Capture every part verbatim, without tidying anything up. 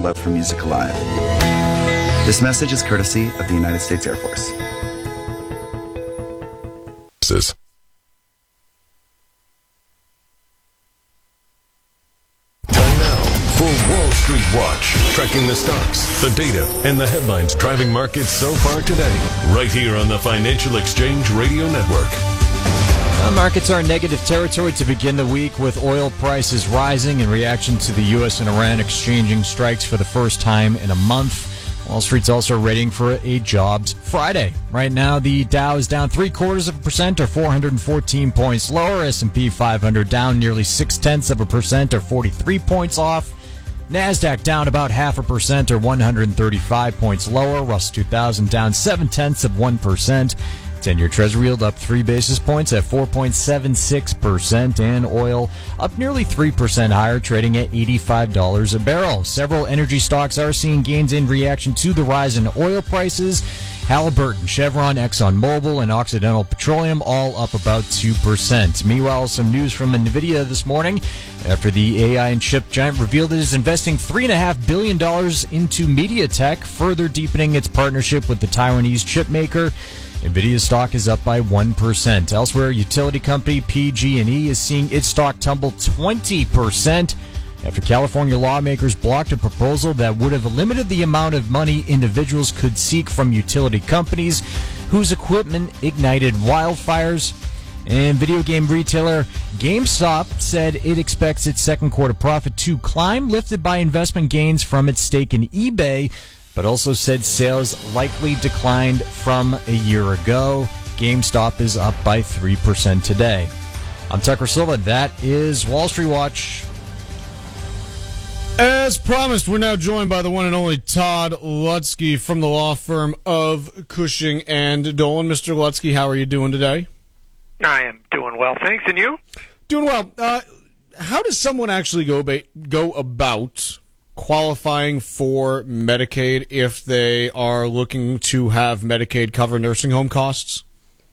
love for music alive. This message is courtesy of the United States Air Force. Time now for Wall Street Watch, tracking the stocks, the data, and the headlines driving markets so far today, right here on the Financial Exchange Radio Network. Well, markets are in negative territory to begin the week, with oil prices rising in reaction to the U S and Iran exchanging strikes for the first time in a month. Wall Street's also readying for a jobs Friday. Right now, the Dow is down three quarters of a percent, or four hundred fourteen points lower. S and P five hundred down nearly six tenths of a percent, or forty-three points off. NASDAQ down about half a percent, or one hundred thirty-five points lower. Russell two thousand down seven tenths of one percent. ten-year Treasury yield up three basis points at four point seven six percent, and oil up nearly three percent higher, trading at eighty-five dollars a barrel. Several energy stocks are seeing gains in reaction to the rise in oil prices. Halliburton, Chevron, ExxonMobil, and Occidental Petroleum all up about two percent. Meanwhile, some news from NVIDIA this morning after the A I and chip giant revealed it is investing three point five billion dollars into MediaTek, further deepening its partnership with the Taiwanese chip maker. NVIDIA stock is up by one percent. Elsewhere, utility company P G and E is seeing its stock tumble twenty percent after California lawmakers blocked a proposal that would have limited the amount of money individuals could seek from utility companies whose equipment ignited wildfires. And video game retailer GameStop said it expects its second quarter profit to climb, lifted by investment gains from its stake in eBay, but also said sales likely declined from a year ago. GameStop is up by three percent today. I'm Tucker Silva. That is Wall Street Watch. As promised, we're now joined by the one and only Todd Lutzke from the law firm of Cushing and Dolan. Mister Lutzke, how are you doing today? I am doing well, thanks. And you? Doing well. Uh, how does someone actually go ba- go about qualifying for Medicaid if they are looking to have Medicaid cover nursing home costs?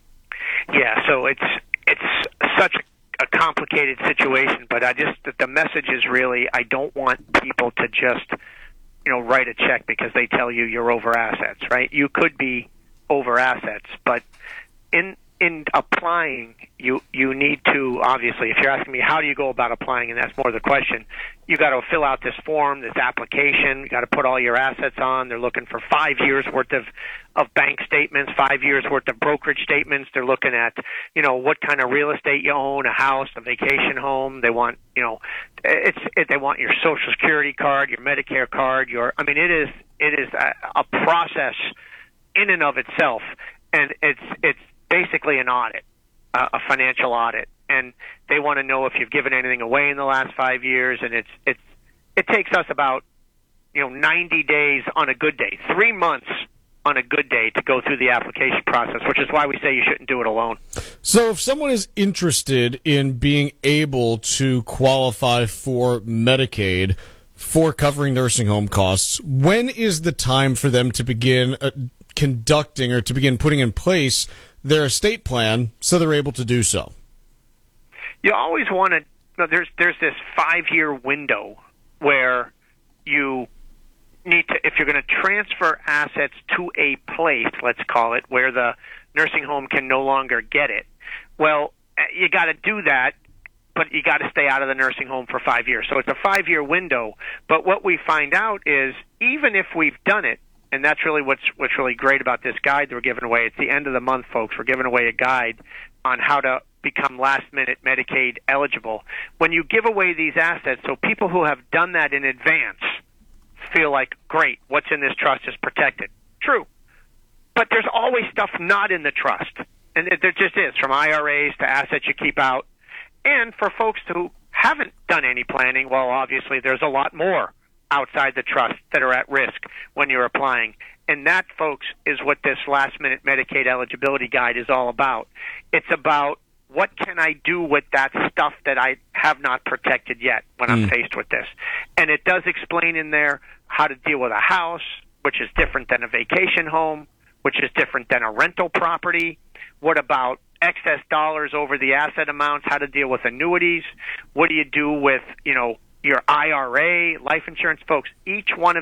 Yeah, so it's it's such a complicated situation, but I just the message is really I don't want people to just you know write a check because they tell you you're over assets, right? You could be over assets, but in in applying, you you need to, obviously, if you're asking me how do you go about applying, and that's more the question, you got to fill out this form, this application, you got to put all your assets on. They're looking for five years worth of, of bank statements, five years worth of brokerage statements. They're looking at, you know, what kind of real estate you own, a house, a vacation home. They want, you know, it's it, they want your Social Security card, your Medicare card, your, I mean, it is it is a, a process in and of itself, and it's it's basically an audit, uh, a financial audit, and they want to know if you've given anything away in the last five years. And it's it's it takes us about you know ninety days on a good day, three months on a good day to go through the application process, which is why we say you shouldn't do it alone. So if someone is interested in being able to qualify for Medicaid for covering nursing home costs, when is the time for them to begin uh, conducting or to begin putting in place their estate plan so they're able to do so? You always want to, no, there's there's this five-year window where you need to, if you're going to transfer assets to a place, let's call it, where the nursing home can no longer get it, well, you got to do that, but you got to stay out of the nursing home for five years. So it's a five-year window, but what we find out is even if we've done it, and that's really what's what's really great about this guide that we're giving away. It's the end of the month, folks. We're giving away a guide on how to become last-minute Medicaid eligible. When you give away these assets, so people who have done that in advance feel like, great, what's in this trust is protected. True. But there's always stuff not in the trust. And there just is, from I R As to assets you keep out. And for folks who haven't done any planning, well, obviously there's a lot more outside the trust that are at risk when you're applying. And that, folks, is what this last-minute Medicaid eligibility guide is all about. It's about what can I do with that stuff that I have not protected yet when I'm Mm. faced with this. And it does explain in there how to deal with a house, which is different than a vacation home, which is different than a rental property. What about excess dollars over the asset amounts, how to deal with annuities? What do you do with, you know, your I R A, life insurance? Folks, each one of